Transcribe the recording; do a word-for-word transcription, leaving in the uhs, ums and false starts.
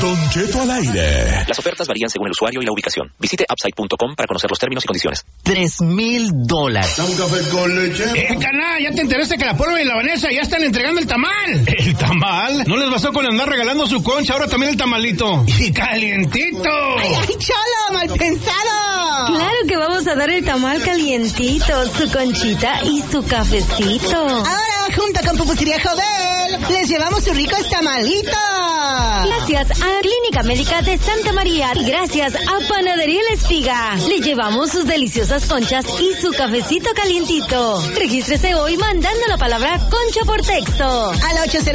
Don Cheto al aire. Las ofertas varían según el usuario y la ubicación. Visite upside punto com para conocer los términos y condiciones. Tres mil dólares. ¿Un café con leche? Eh, caná, ya te enteraste que la Polo y la Vanessa ya están entregando el tamal. ¿El tamal? ¿No les bastó con andar regalando su concha, ahora también el tamalito? ¡Y calientito! ¡Ay, ay, cholo, mal pensado! Claro que vamos a dar el tamal calientito, su conchita y su cafecito. Ahora, junto con Pupusería Jovel, les llevamos su rico tamalito. Gracias a Clínica Médica de Santa María y gracias a Panadería La Espiga. Le llevamos sus deliciosas conchas y su cafecito calientito. Regístrese hoy mandando la palabra concha por texto. Al ocho cero